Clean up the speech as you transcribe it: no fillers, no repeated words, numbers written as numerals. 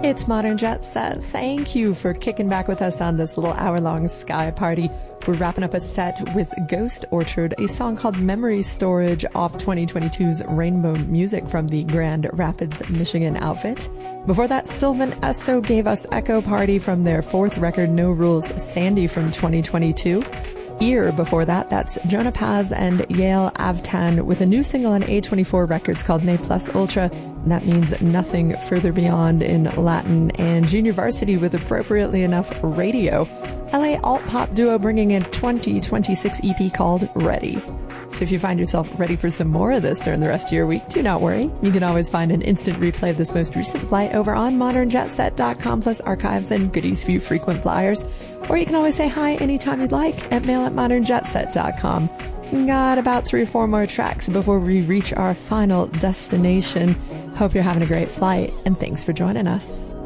It's Modern Jet Set. Thank you for kicking back with us on this little hour-long Sky Party. We're wrapping up a set with Ghost Orchard, a song called Memory Storage off 2022's Rainbow Music from the Grand Rapids, Michigan outfit. Before that, Sylvan Esso gave us Echo Party from their fourth record, No Rules, Sandy from 2022. Year before that, that's Jonah Paz and Yale Avtan with a new single on A24 Records called Ne Plus Ultra. And that means nothing further beyond in Latin. And Junior Varsity with appropriately enough Radio. LA alt-pop duo bringing in a 2026 EP called Ready. So if you find yourself ready for some more of this during the rest of your week, do not worry. You can always find an instant replay of this most recent flight over on modernjetset.com, plus archives and goodies for you frequent flyers. Or you can always say hi anytime you'd like at mail@modernjetset.com. Got about 3 or 4 more tracks before we reach our final destination. Hope you're having a great flight, and thanks for joining us.